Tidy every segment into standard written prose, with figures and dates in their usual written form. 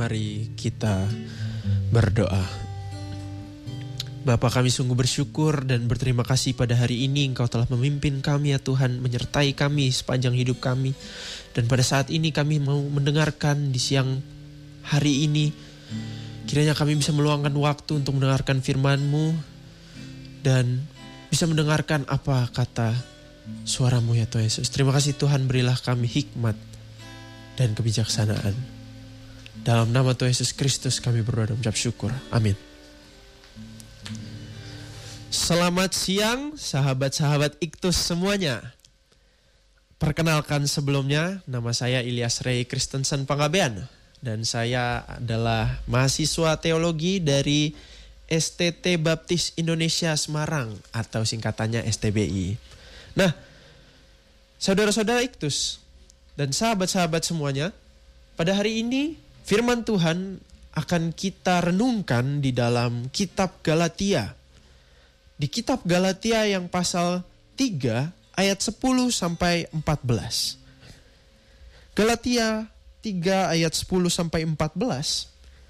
Mari kita berdoa. Bapa, kami sungguh bersyukur dan berterima kasih pada hari ini Engkau telah memimpin kami ya Tuhan, menyertai kami sepanjang hidup kami. Dan pada saat ini kami mau mendengarkan di siang hari ini, kiranya kami bisa meluangkan waktu untuk mendengarkan firman-Mu dan bisa mendengarkan apa kata suara-Mu ya Tuhan Yesus. Terima kasih Tuhan, berilah kami hikmat dan kebijaksanaan. Dalam nama Tuhan Yesus Kristus kami berdoa dan mengucap syukur. Amin. Selamat siang sahabat-sahabat Iktus semuanya. Perkenalkan sebelumnya, nama saya Ilyas Rey Kristensen Panggabean. Dan saya adalah mahasiswa teologi dari STT Baptis Indonesia Semarang atau singkatannya STBI. Nah, saudara-saudara Iktus dan sahabat-sahabat semuanya, pada hari ini firman Tuhan akan kita renungkan di dalam kitab Galatia. Di kitab Galatia yang pasal 3 ayat 10 sampai 14. Galatia 3 ayat 10 sampai 14.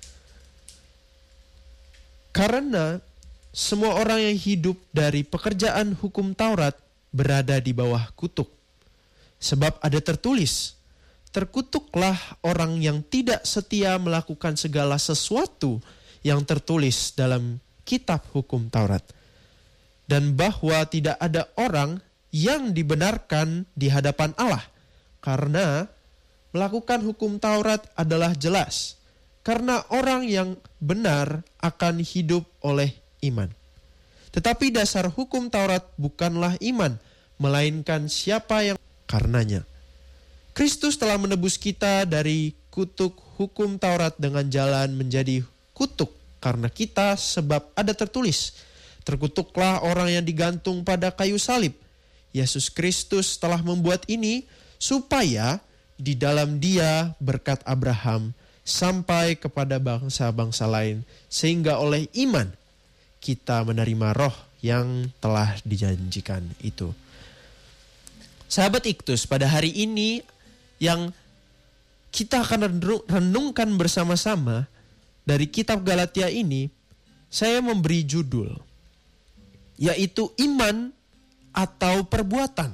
Karena semua orang yang hidup dari pekerjaan hukum Taurat berada di bawah kutuk. Sebab ada tertulis, terkutuklah orang yang tidak setia melakukan segala sesuatu yang tertulis dalam kitab hukum Taurat. Dan bahwa tidak ada orang yang dibenarkan di hadapan Allah. Karena melakukan hukum Taurat adalah jelas. Karena orang yang benar akan hidup oleh iman. Tetapi dasar hukum Taurat bukanlah iman, melainkan siapa yang karenanya. Kristus telah menebus kita dari kutuk hukum Taurat dengan jalan menjadi kutuk karena kita, sebab ada tertulis, terkutuklah orang yang digantung pada kayu salib. Yesus Kristus telah membuat ini supaya di dalam Dia berkat Abraham sampai kepada bangsa-bangsa lain, sehingga oleh iman kita menerima roh yang telah dijanjikan itu. Sahabat Iktus, pada hari ini yang kita akan renungkan bersama-sama dari kitab Galatia ini, saya memberi judul, yaitu iman atau perbuatan.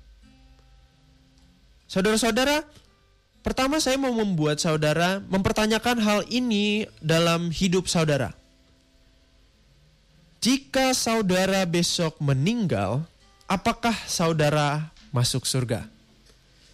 Saudara-saudara, pertama saya mau membuat saudara mempertanyakan hal ini dalam hidup saudara. Jika saudara besok meninggal, apakah saudara masuk surga?